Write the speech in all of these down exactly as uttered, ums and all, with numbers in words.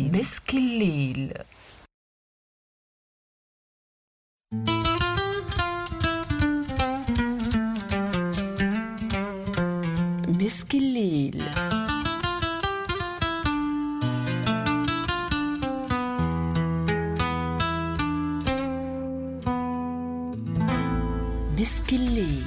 مسك الليل. مسك الليل. مسك الليل.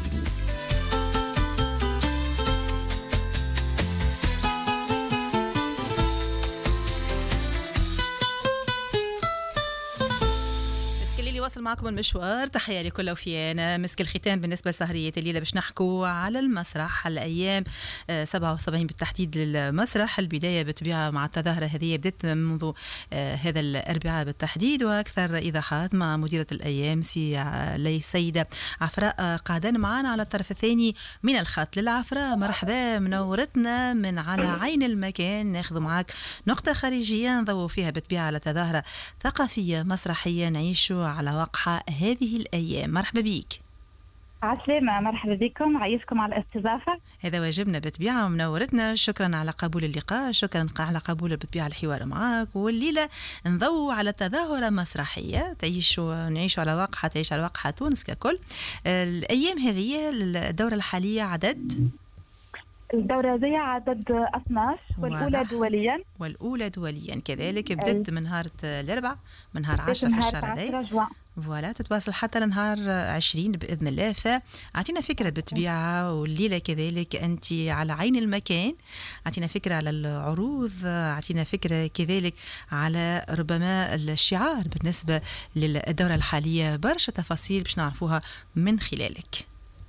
واصل معكم المشوار. تحية لكل وفيانا. مسك الختام بالنسبة لسهرية الليلة باش نحكوا على المسرح. الأيام سبعة وسبعين بالتحديد للمسرح. البداية بتبيعها مع التظاهرة هذه بدأت منذ هذا الأربعاء بالتحديد، وأكثر إيضاحات مع مديرة الأيام سي لي سيدة عفراء قاعدين معنا على الطرف الثاني من الخط. للعفراء مرحبا، منورتنا من على عين المكان. ناخذ معك نقطة خارجية نضوي فيها بتبيع على تظاهرة ثقافية مسرحية نعيشوا على وقحة هذه الأيام. مرحبا بيك. عسلامة، مرحبا بكم، عايشكم على الاستضافة. هذا واجبنا بتبيعة ومنورتنا. شكرا على قبول اللقاء، شكرا على قبول بتبيعة الحوار معك. والليلة نضوي على تظاهرة مسرحية تعيشوا نعيشوا على وقحة تعيش على وقحة تونس ككل. الأيام هذه الدورة الحالية عدد الدورة هذه عدد اثناش والأولى دوليا والأولى دوليا كذلك. بدأت من نهار الأربعاء من نهار عشرة في الشهر هذا فوالا تتواصل حتى لنهار عشرين بإذن الله. فأعطينا فكرة بتبيعها. والليلة كذلك أنت على عين المكان. أعطينا فكرة على العروض، أعطينا فكرة كذلك على ربما الشعار بالنسبة للدورة الحالية. برشا تفاصيل باش نعرفوها من خلالك.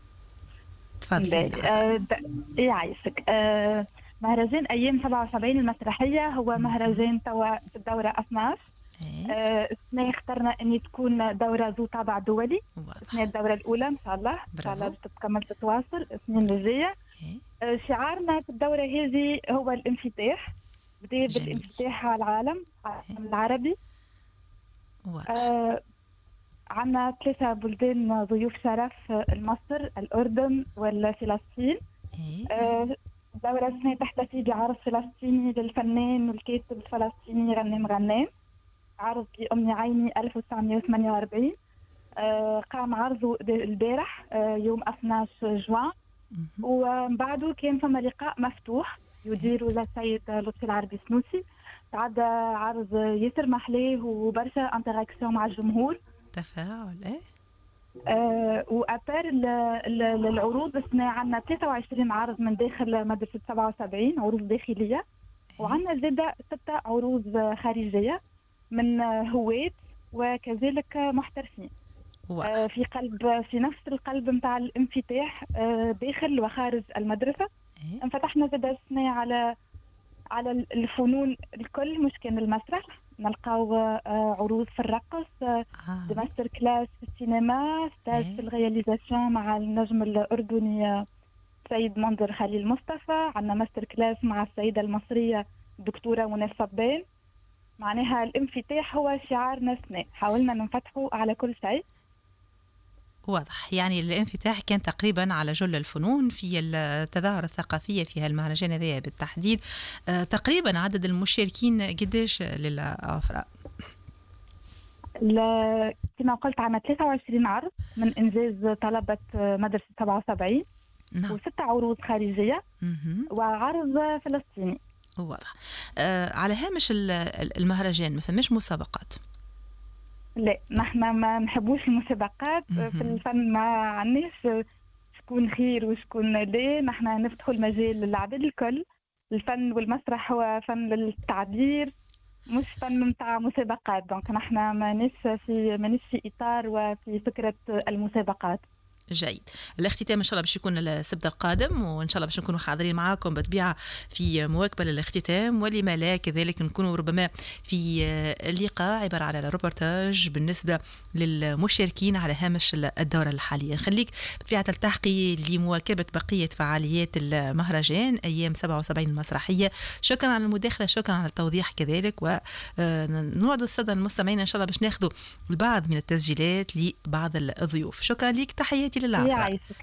تفضلي. ايه عايشك. آه مهرجان ايام سبعة وسبعين المسرحيه هو مهرجان توا في الدوره اثناش. آه السنه اخترنا ان تكون دوره ذو طابع دولي. السنه الدوره الاولى ان شاء الله ان شاء الله تتكمل تتواصل السنين الجايه. آه شعارنا في الدوره هذه هو الانفتاح. بدايه بالانفتاح على العالم العربي. آه عندنا ثلاثة بلدان ضيوف شرف، مصر، الأردن وفلسطين. الدورة السنة تحتفي بعرض فلسطيني للفنان والكاتب الفلسطيني غنام غنام، عرض لأمي عيني ألف وتسعمائة وثمانية وأربعين. قام عرضه البارح يوم اثناش جوان، ومن بعده كان ثم لقاء مفتوح يدير السيد لطفي العربي سنوسي. تعدى عرض ياسر محلاه وبرشا انتراكسيون مع الجمهور، تفاعل. ايه آه وأثار العروض السنة عندنا ثلاثة وعشرين عرض من داخل مدرسة سبعة وسبعين عروض داخلية. ايه؟ وعندنا زادة ستة عروض خارجية من هواة وكذلك محترفين. آه في قلب في نفس القلب متاع الانفتاح آه داخل وخارج المدرسة. ايه؟ انفتحنا زادة السنة على على الفنون الكل، مش كان المسرح. نلقاو عروض في الرقص، آه. ماستر كلاس في السينما، ستاج في الرياليزاسيون مع النجم الأردني سيد منظر خليل مصطفى. عندنا ماستر كلاس مع السيدة المصرية الدكتورة منى الصبان. معناها الانفتاح هو شعارنا السنة، حاولنا ننفتحه على كل شيء. واضح، يعني الانفتاح كان تقريبا على جل الفنون في التظاهرة الثقافية في هالمهرجان هذا بالتحديد. آه تقريبا عدد المشاركين قديش للعفراء؟ كما قلت عنا ثلاثة وعشرين عرض من إنجاز طلبة مدرسة سبعة وسبعين. نعم. وستة عروض خارجية. مم. وعرض فلسطيني. واضح. آه على هامش المهرجان ما فماش مسابقات؟ لا، نحن ما نحبوش المسابقات. في الفن ما عناش شكون خير وشكون لا. نحن نفتحوا المجال للعباد الكل. الفن والمسرح هو فن للتعبير، مش فن متاع مسابقات. دونك نحن مانيش في مانيش في اطار وفي فكره المسابقات. جيد. الاختتام ان شاء الله باش يكون السبت القادم، وان شاء الله باش نكونوا حاضرين معاكم بطبيعه في مواكبه للاختتام، ولما لا كذلك نكونوا ربما في لقاء عباره على روبورتاج بالنسبه للمشاركين على هامش الدوره الحاليه. نخليك بطبيعه تلتحقي لمواكبه بقيه فعاليات المهرجان ايام سبعة وسبعين المسرحيه. شكرا على المداخله، شكرا على التوضيح كذلك، ونوعد الساده المستمعين ان شاء الله باش ناخذوا البعض من التسجيلات لبعض الضيوف. شكرا لك، تحياتي للعفو.